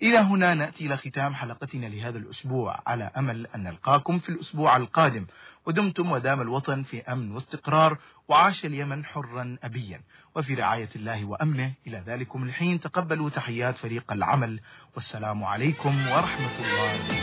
إلى هنا نأتي إلى ختام حلقتنا لهذا الأسبوع، على أمل أن نلقاكم في الأسبوع القادم، ودمتم ودام الوطن في أمن واستقرار، وعاش اليمن حرا أبيا وفي رعاية الله وأمنه. إلى ذلكم الحين تقبلوا تحيات فريق العمل، والسلام عليكم ورحمة الله.